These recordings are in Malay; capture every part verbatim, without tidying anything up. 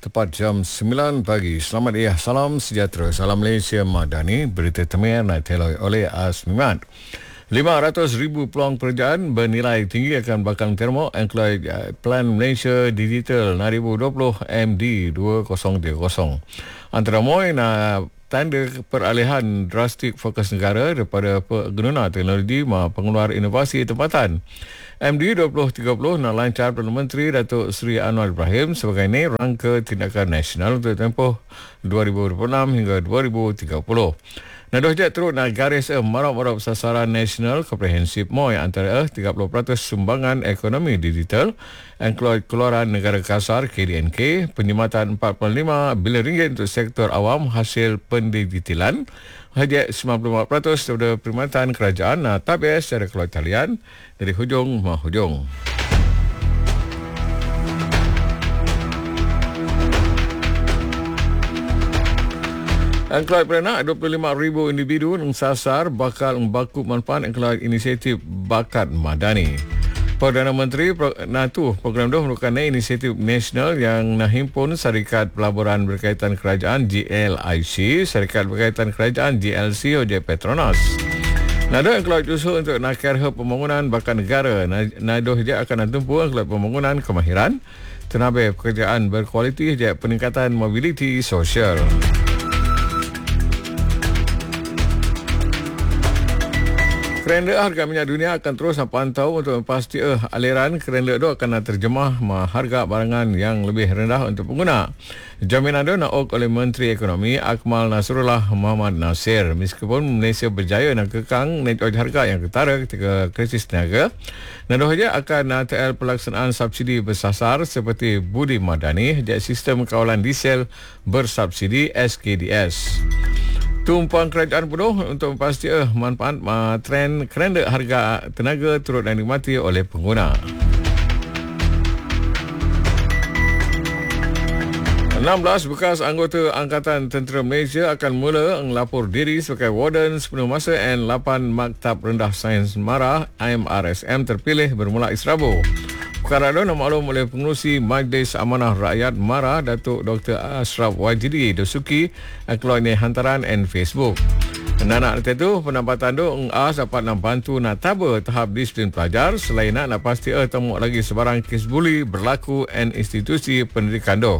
tepat jam sembilan pagi. Selamat ya, salam sejahtera, salam Malaysia Madani. Berita teman diteloi oleh Asmimat. lima ratus ribu peluang pekerjaan bernilai tinggi akan bakal termo Engkloid Plan Malaysia Digital dua ribu dua puluh M D dua ribu tiga puluh. Antara moy na tanda peralihan drastik fokus negara daripada pengguna teknologi ma pengeluar inovasi tempatan. M D dua ribu tiga puluh nak lancar Perdana Menteri Datuk Seri Anwar Ibrahim sebagai ini rangka tindakan nasional untuk tempoh dua ribu dua puluh enam hingga dua ribu tiga puluh. Nadoh je teruk nak garis eh, marap-marap sasaran nasional komprehensif moy antara eh, tiga puluh peratus sumbangan ekonomi digital Engkloid Keluaran Negara Kasar K D N K, penyematan empat puluh lima bilion ringgit untuk sektor awam hasil pendigitalan, hanya sembilan puluh lima peratus daripada perkhidmatan kerajaan nah, tabis secara keluar talian dari hujung ke hujung. Engkloid Perdana dua puluh lima ribu individu yang sasar bakal membaku manfaat Engkloid Inisiatif Bakat Madani. Perdana Menteri Natu program itu merupakan inisiatif nasional yang menghimpun syarikat pelaburan berkaitan kerajaan G L I C, syarikat berkaitan kerajaan G L C ojek Petronas. Nado Engkloid usul untuk nakar pembangunan bakat negara. Nado dia akan tumpu Engkloid pembangunan kemahiran, tenaga pekerjaan berkualiti je peningkatan mobiliti sosial. Kerenda harga minyak dunia akan terus pantau untuk memastikan eh, aliran kerenda itu akan terjemah harga barangan yang lebih rendah untuk pengguna. Jaminan itu nak oleh Menteri Ekonomi Akmal Nasrullah Muhammad Nasir. Meskipun Malaysia berjaya nak kekang naik harga yang ketara ketika krisis niaga, nadoh je akan T L pelaksanaan subsidi bersasar seperti Budi Madani dan sistem kawalan diesel bersubsidi S K D S. Tumpuan kerajaan penuh untuk memastikan manfaat uh, trend kerenda harga tenaga turut dinikmati oleh pengguna. enam belas bekas anggota Angkatan Tentera Malaysia akan mula melapor diri sebagai warden sepenuh masa dan lapan Maktab Rendah Sains Mara M R S M terpilih bermula Israbu. Perkara itu maklum oleh pengerusi Majlis Amanah Rakyat Mara Datuk Doktor Ashraf Wajidi Dosuki keluar ini hantaran and Facebook. Anak-anak itu pendapatan itu As dapat nak bantu nak taba tahap disiplin pelajar selain nak nak pasti eh, temu lagi sebarang kes buli berlaku dan institusi pendidikan itu.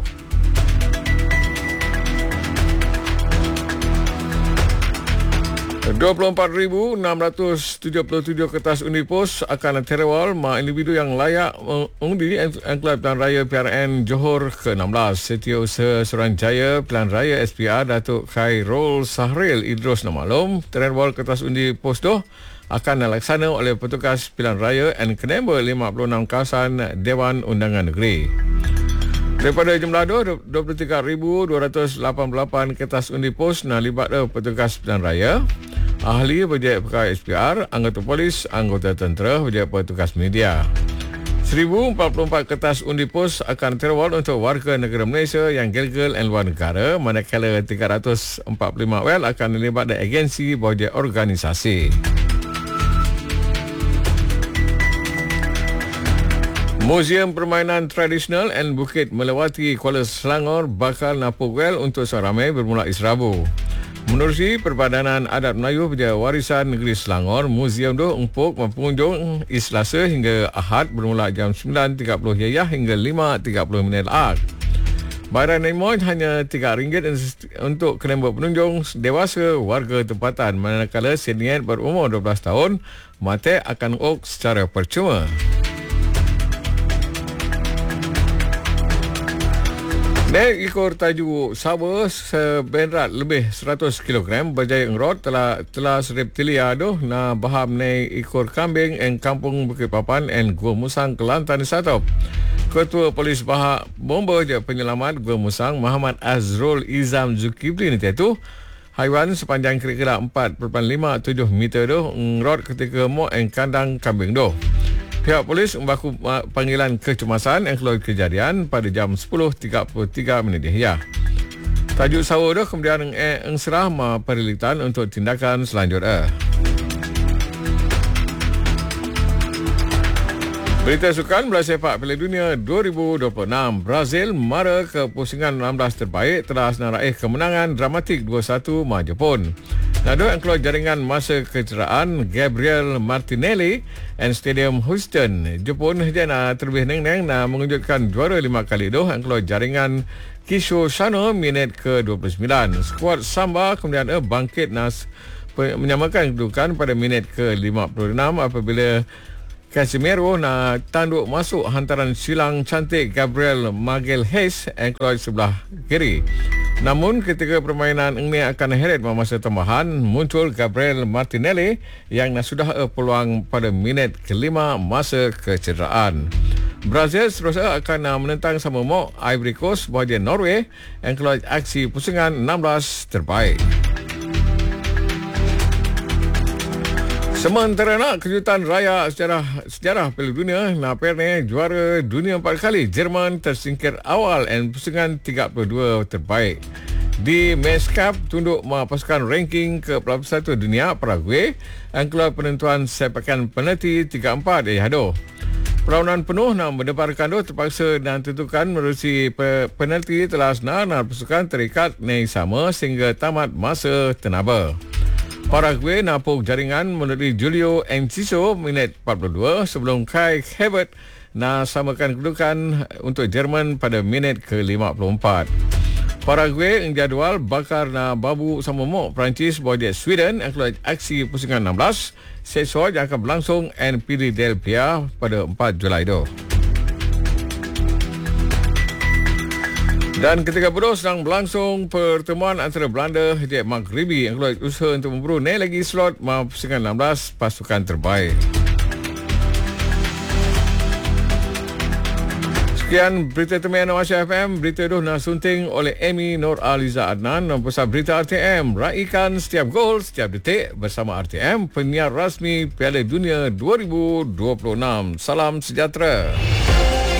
dua puluh empat ribu enam ratus tujuh puluh tujuh kertas undi pos akan terewal ma individu yang layak undi Engkloid Pilihan Raya P R N Johor ke enam belas. Setiausaha Suruhanjaya Pilihan Raya S P R Datuk Khairul Sahril Idrus Namalum terewal kertas undi pos tu akan dilaksana oleh petugas Pilihan Raya dan kenemba lima puluh enam kawasan Dewan Undangan Negeri. Daripada jumlah itu, dua puluh tiga ribu dua ratus lapan puluh lapan kertas undi pos nak libat petugas Pilihan Raya, ahli berjaya pegawai S P R, anggota polis, anggota tentera, berjaya petugas media. seribu empat puluh empat kertas undi pos akan terwal untuk warga negara Malaysia yang gelgel dan luar negara, manakala tiga ratus empat puluh lima wel akan dilibatkan agensi berjaya organisasi. Museum Permainan Tradisional dan Bukit Melewati Kuala Selangor bakal napuk wel untuk seramai bermula Israbu. Menerusi Perbadanan Adat Melayu Berjaya Warisan Negeri Selangor, museum itu empuk pengunjung Selasa hingga Ahad bermula jam sembilan tiga puluh yayah hingga lima tiga puluh minit laat. Bayaran Naimon hanya tiga ringgit untuk kenemba penunjung dewasa warga tempatan, manakala senior berumur dua belas tahun mate akan ok secara percuma. Naik ekor tajuk sawa seberat lebih seratus kilogram berjaya engrot telah telah reptilia doh na baham naik ekor kambing en kampung Bukit Papan en Gua Musang Kelantan Satop. Ketua Polis Bahak Bomba je penyelamat Gua Musang Muhammad Azrul Izam Zulkifli ni tu haiwan sepanjang kira-kira empat perpuluhan lima tujuh meter doh engrot ketika mo en kandang kambing doh. Pihak polis membaku panggilan kecemasan yang keluar kejadian pada jam sepuluh tiga puluh tiga minit ya. Tajuk sawa itu kemudian engserah ma perilitan untuk tindakan selanjutnya. Berita sukan bola sepak Piala Dunia dua ribu dua puluh enam. Brazil mara ke pusingan enam belas terbaik telah senang raih kemenangan dramatik dua satu melawan Jepun. Nado yang keluar jaringan masa kecederaan Gabriel Martinelli and Stadium Houston. Jepun jana terlebih neng-neng nak mengejutkan juara lima kali itu yang keluar jaringan Kisho Sano minit ke dua puluh sembilan. Skuad Samba kemudian eh, bangkit nas menyamakan kedudukan pada minit ke lima puluh enam apabila Casemiro nak tanduk masuk hantaran silang cantik Gabriel Magalhaes yang keluar sebelah kiri. Namun ketika permainan ini akan heret masa tambahan, muncul Gabriel Martinelli yang nak sudah peluang pada minit kelima masa kecederaan. Brazil seterusnya akan menentang sama mok Ivory Coast bahagian Norway yang keluar aksi pusingan enam belas terbaik. Sementara nak kejutan raya sejarah sejarah Piala Dunia, Naperne juara dunia empat kali. Jerman tersingkir awal dan pusingan tiga puluh dua terbaik. Di Men's Cup, tunduk pasukan ranking ke empat puluh satu dunia Paraguay yang keluar penentuan sepakan penalti tiga empat di Hado. Perlawanan penuh nak mendebarkan itu terpaksa dan tentukan menerusi penalti telah senar dan pasukan terikat naik sama sehingga tamat masa tenaba. Paraguay napuk jaringan melalui Julio Enciso minit empat puluh dua sebelum Kai Havertz nak samakan kedudukan untuk Jerman pada minit ke lima puluh empat. Paraguay jadual bakar na babu sama mok Perancis bahagian Sweden yang keluar aksi pusingan enam belas. Sesok yang akan berlangsung N P D Del Pia pada empat Julai itu. Dan ketika berdua sedang berlangsung pertemuan antara Belanda dan Maghribi yang keluar usaha untuk memburu naik lagi slot pusingan enam belas pasukan terbaik. Sekian berita termian Malaysia F M. Berita itu nak sunting oleh Amy Nur Aliza Adnan dan pusat berita R T M. Raikan setiap gol, setiap detik bersama R T M, penyiar rasmi Piala Dunia dua ribu dua puluh enam. Salam sejahtera.